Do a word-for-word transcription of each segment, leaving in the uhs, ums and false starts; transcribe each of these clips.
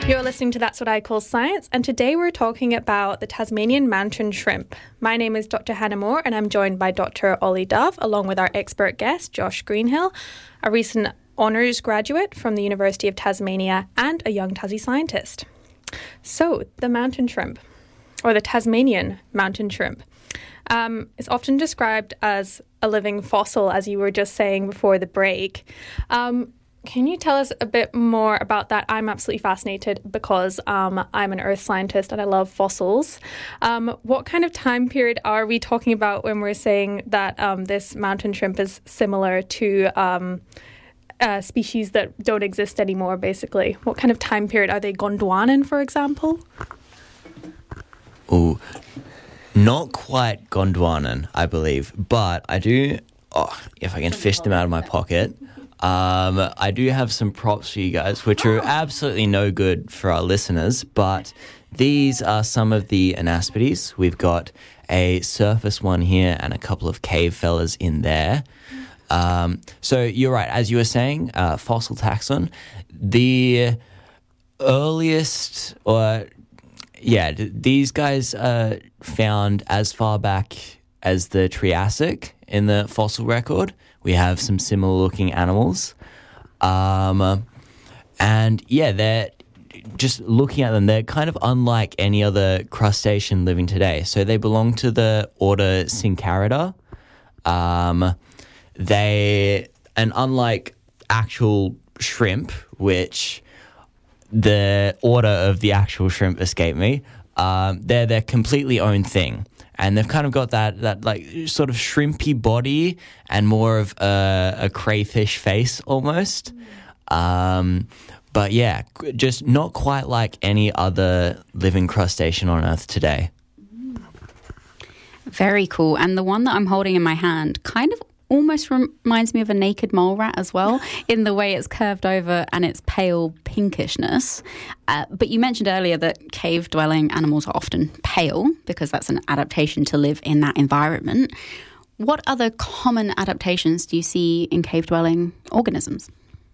You're listening to That's What I Call Science, and today we're talking about the Tasmanian mountain shrimp. My name is Doctor Hannah Moore, and I'm joined by Doctor Ollie Dove, along with our expert guest, Josh Greenhill, a recent honours graduate from the University of Tasmania and a young Tassie scientist. So, the mountain shrimp, or the Tasmanian mountain shrimp, um, is often described as a living fossil, as you were just saying before the break. Um, Can you tell us a bit more about that? I'm absolutely fascinated because um, I'm an earth scientist and I love fossils. Um, what kind of time period are we talking about when we're saying that um, this mountain shrimp is similar to um, uh, species that don't exist anymore, basically? What kind of time period? Are they Gondwanan, for example? Oh, not quite Gondwanan, I believe, but I do, oh, if I can fish them out of my pocket... Um, I do have some props for you guys, which are absolutely no good for our listeners, but these are some of the anaspides. We've got a surface one here and a couple of cave fellas in there. Um, so you're right, as you were saying, uh, fossil taxon, the earliest, or yeah, these guys are found as far back as the Triassic in the fossil record. We have some similar looking animals. Um, and yeah, they're just looking at them, they're kind of unlike any other crustacean living today. So they belong to the order Syncarida. Um, they, and unlike actual shrimp, which the order of the actual shrimp escaped me, um, they're their completely own thing. And they've kind of got that, that like sort of shrimpy body and more of a, a crayfish face almost. Um, but yeah, just not quite like any other living crustacean on Earth today. Very cool. And the one that I'm holding in my hand kind of almost reminds me of a naked mole rat as well, in the way it's curved over and its pale pinkishness. Uh, but you mentioned earlier that cave-dwelling animals are often pale because that's an adaptation to live in that environment. What other common adaptations do you see in cave-dwelling organisms?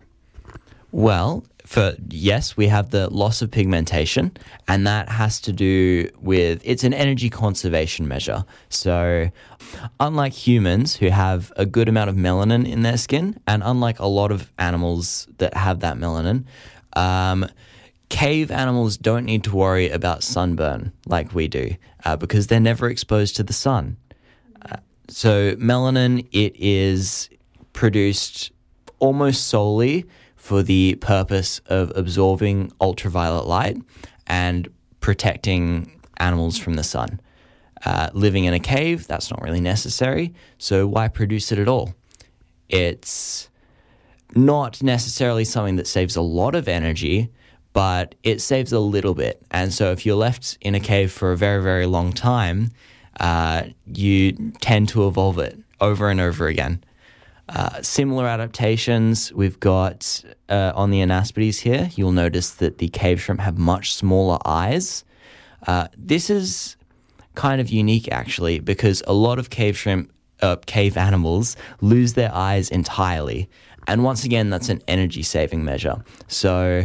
Well, for yes, we have the loss of pigmentation, and that has to do with, it's an energy conservation measure. So unlike humans who have a good amount of melanin in their skin, and unlike a lot of animals that have that melanin, um, cave animals don't need to worry about sunburn like we do uh, because they're never exposed to the sun. Uh, so melanin, it is produced almost solely for the purpose of absorbing ultraviolet light and protecting animals from the sun. Uh, living in a cave, that's not really necessary, so why produce it at all? It's not necessarily something that saves a lot of energy, but it saves a little bit. And so if you're left in a cave for a very, very long time, uh, you tend to evolve it over and over again. Uh, similar adaptations we've got uh, on the anaspides here. You'll notice that the cave shrimp have much smaller eyes. Uh, this is kind of unique, actually, because a lot of cave shrimp, uh, cave animals lose their eyes entirely. And once again, that's an energy-saving measure. So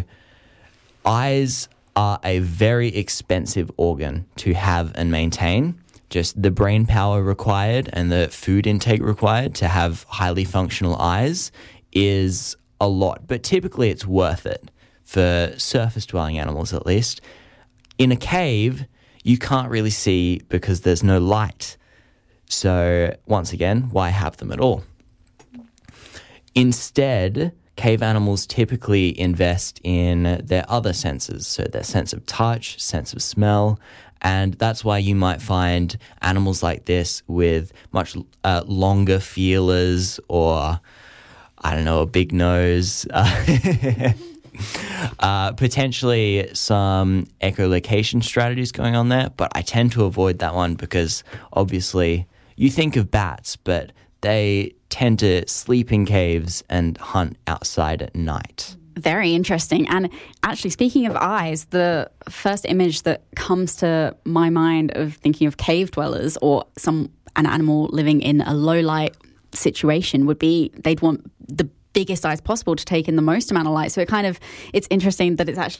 eyes are a very expensive organ to have and maintain. Just the brain power required and the food intake required to have highly functional eyes is a lot. But typically it's worth it for surface-dwelling animals, at least. In a cave, you can't really see because there's no light. So once again, why have them at all? Instead, cave animals typically invest in their other senses, so their sense of touch, sense of smell, and that's why you might find animals like this with much uh, longer feelers or, I don't know, a big nose. Uh, uh, potentially some echolocation strategies going on there, but I tend to avoid that one because obviously you think of bats, but they tend to sleep in caves and hunt outside at night. Very interesting. And actually, speaking of eyes, the first image that comes to my mind of thinking of cave dwellers or some an animal living in a low light situation would be they'd want the biggest eyes possible to take in the most amount of light. So it kind of, it's interesting that it's actually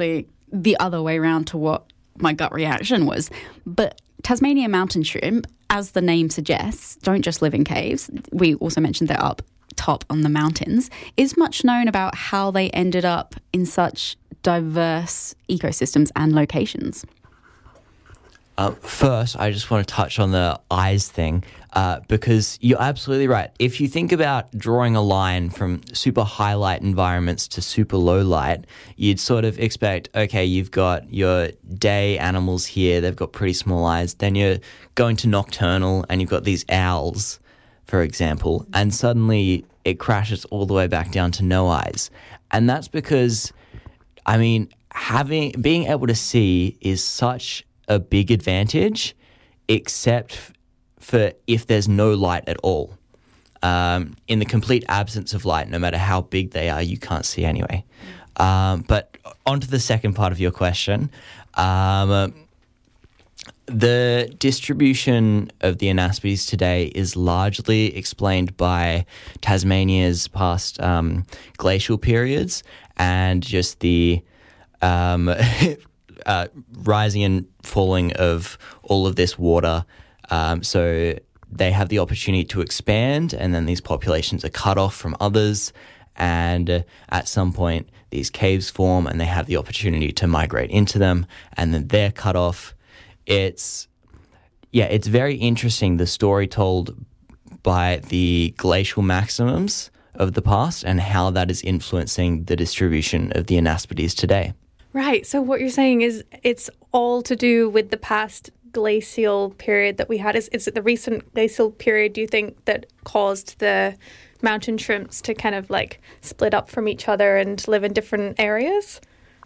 the other way around to what my gut reaction was. But Tasmanian mountain shrimp, as the name suggests, don't just live in caves. We also mentioned they're up top on the mountains. Is much known about how they ended up in such diverse ecosystems and locations? Uh, first, I just want to touch on the eyes thing uh, because you're absolutely right. If you think about drawing a line from super high light environments to super low light, you'd sort of expect, okay, you've got your day animals here, they've got pretty small eyes. Then you're going to nocturnal and you've got these owls, for example, and suddenly it crashes all the way back down to no eyes. And that's because, I mean, having being able to see is such a big advantage, except f- for if there's no light at all. Um, in the complete absence of light, no matter how big they are, you can't see anyway. Um, but on to the second part of your question. Um, the distribution of the anaspides today is largely explained by Tasmania's past um, glacial periods and just the um, uh, rising and falling of all of this water. Um, so they have the opportunity to expand, and then these populations are cut off from others. And uh, at some point, these caves form, and they have the opportunity to migrate into them, and then they're cut off. It's, yeah, it's very interesting, the story told by the glacial maximums of the past and how that is influencing the distribution of the anaspides today. Right. So what you're saying is it's all to do with the past glacial period that we had. Is, is it the recent glacial period, do you think, that caused the mountain shrimps to kind of like split up from each other and live in different areas?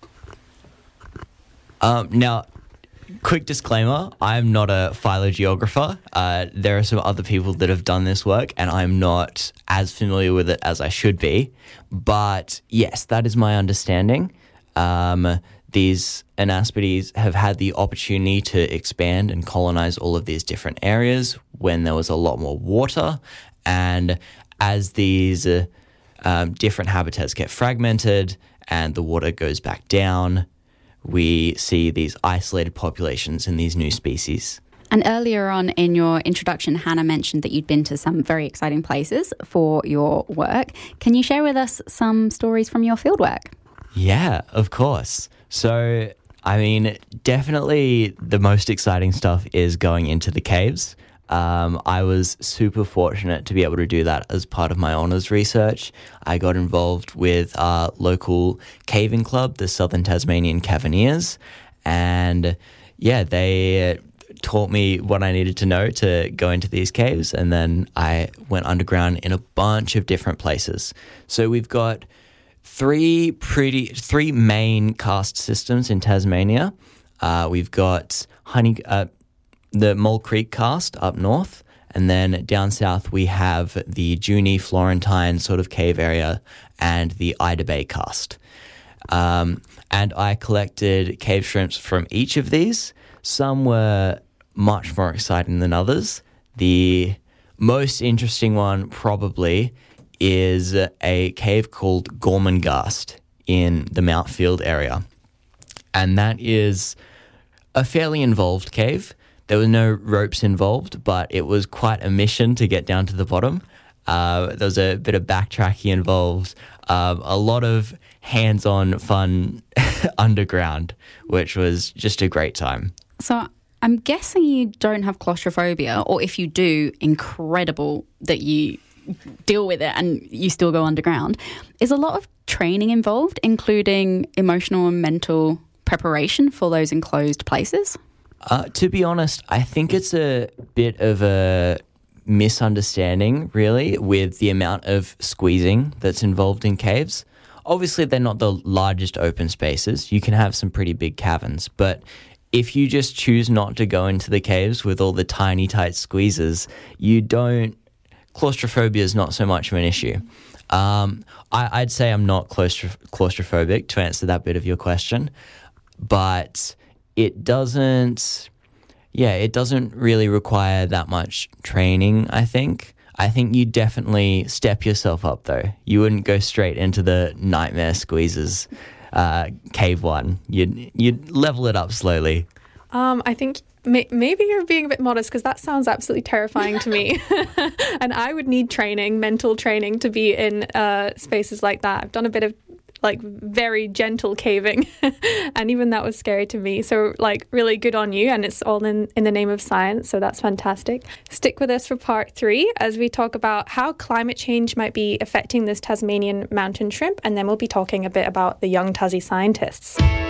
Um, now, quick disclaimer, I'm not a phylogeographer. Uh, there are some other people that have done this work, and I'm not as familiar with it as I should be. But yes, that is my understanding. Um, these anaspides have had the opportunity to expand and colonize all of these different areas when there was a lot more water. And as these uh, um, different habitats get fragmented and the water goes back down, we see these isolated populations in these new species. And earlier on in your introduction, Hannah mentioned that you'd been to some very exciting places for your work. Can you share with us some stories from your fieldwork? Yeah, of course. So, I mean, definitely the most exciting stuff is going into the caves. Um, I was super fortunate to be able to do that as part of my honours research. I got involved with our local caving club, the Southern Tasmanian Caverniers, and yeah, they taught me what I needed to know to go into these caves, and then I went underground in a bunch of different places. So we've got three pretty three main karst systems in Tasmania. Uh, we've got honey. Uh, the Mole Creek karst up north, and then down south we have the Junee Florentine sort of cave area and the Ida Bay karst. Um, and I collected cave shrimps from each of these. Some were much more exciting than others. The most interesting one probably is a cave called Gormenghast in the Mount Field area. And that is a fairly involved cave. There were no ropes involved, but it was quite a mission to get down to the bottom. Uh, there was a bit of backtracking involved, um, a lot of hands-on fun underground, which was just a great time. So I'm guessing you don't have claustrophobia, or if you do, incredible that you deal with it and you still go underground. Is a lot of training involved, including emotional and mental preparation for those enclosed places? Uh, to be honest, I think it's a bit of a misunderstanding, really, with the amount of squeezing that's involved in caves. Obviously, they're not the largest open spaces. You can have some pretty big caverns, but if you just choose not to go into the caves with all the tiny, tight squeezes, you don't... Claustrophobia is not so much of an issue. Um, I, I'd say I'm not claustroph- claustrophobic, to answer that bit of your question, but it doesn't, yeah, it doesn't really require that much training, I think. I think you definitely step yourself up, though. You wouldn't go straight into the nightmare squeezes. uh, cave one? You'd, you'd level it up slowly. Um, I think may- maybe you're being a bit modest because that sounds absolutely terrifying to me. And I would need training, mental training, to be in uh, spaces like that. I've done a bit of like very gentle caving and even that was scary to me. So like really good on you, and it's all in, in the name of science. So that's fantastic. Stick with us for part three as we talk about how climate change might be affecting this Tasmanian mountain shrimp, and then we'll be talking a bit about the young Tassie scientists.